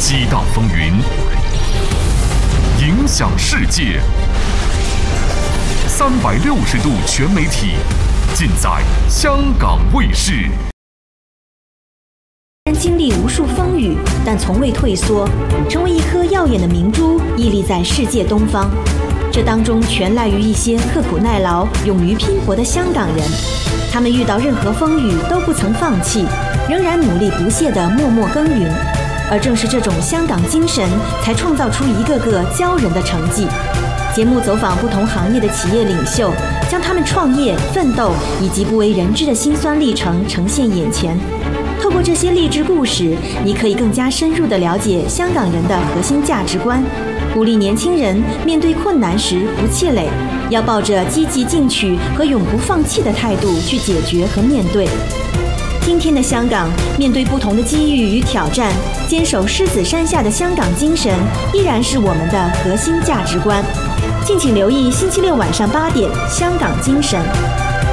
激荡风云，影响世界。360度全媒体，尽在香港卫视。 经历无数风雨，但从未退缩，成为一颗耀眼的明珠，屹立在世界东方。这当中全赖于一些刻苦耐劳、勇于拼搏的香港人。他们遇到任何风雨都不曾放弃，仍然努力不懈地默默耕耘。而正是这种香港精神，才创造出一个个骄人的成绩。节目走访不同行业的企业领袖，将他们创业、奋斗以及不为人知的辛酸历程呈现眼前。透过这些励志故事，你可以更加深入地了解香港人的核心价值观，鼓励年轻人面对困难时不气馁，要抱着积极进取和永不放弃的态度去解决和面对。今天的香港，面对不同的机遇与挑战，坚守狮子山下的香港精神依然是我们的核心价值观。敬请留意星期六晚上8点《香港精神》。